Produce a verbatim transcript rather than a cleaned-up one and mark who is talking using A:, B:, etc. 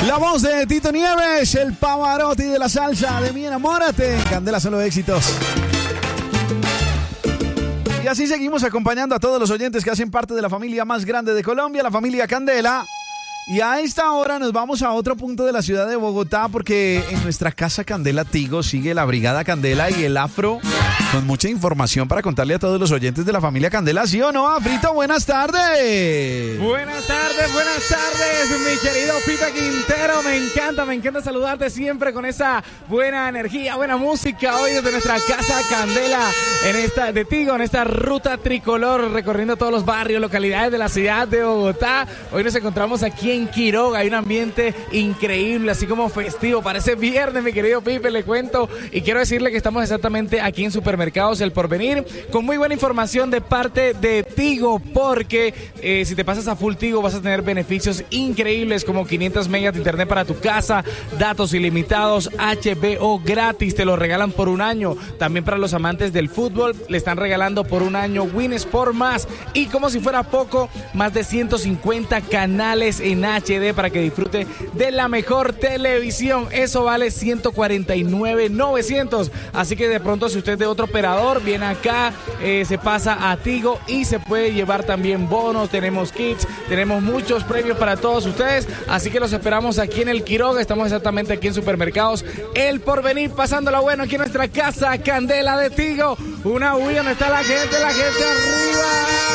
A: La voz de Tito Nieves, el Pavarotti de la salsa de Mi Enamórate. Candela, solo éxitos. Y así seguimos acompañando a todos los oyentes que hacen parte de la familia más grande de Colombia, la familia Candela. Y a esta hora nos vamos a otro punto de la ciudad de Bogotá porque en nuestra casa Candela Tigo sigue la Brigada Candela y el Afro con mucha información para contarle a todos los oyentes de la familia Candela. ¿Sí o no, Afrito? Buenas tardes.
B: Buenas tardes, buenas tardes, mi querido Pipe Quintero. Me encanta, me encanta saludarte siempre con esa buena energía, buena música. Hoy desde nuestra casa Candela, en esta de Tigo, en esta ruta tricolor, recorriendo todos los barrios, localidades de la ciudad de Bogotá. Hoy nos encontramos aquí en Quiroga. Hay un ambiente increíble, así como festivo. Parece viernes, mi querido Pipe, le cuento. Y quiero decirle que estamos exactamente aquí en Supermercados El Porvenir, con muy buena información de parte de Tigo, porque eh, si te pasas a full Tigo vas a tener beneficios increíbles como quinientos megas de internet para tu casa, datos ilimitados, H B O gratis, te lo regalan por un año. También para los amantes del fútbol, le están regalando por un año Win Sport Más. Y como si fuera poco, más de ciento cincuenta canales en H D para que disfrute de la mejor televisión. Eso vale ciento cuarenta y nueve mil novecientos. Así que de pronto, si usted es de otro operador, viene acá, eh, se pasa a Tigo y se puede llevar también bonos. Tenemos kits, tenemos muchos premios para todos ustedes. Así que los esperamos aquí en el Quiroga. Estamos exactamente aquí en Supermercados El Porvenir, pasándola bueno aquí en nuestra casa Candela de Tigo. Una huida donde está la gente, la gente arriba.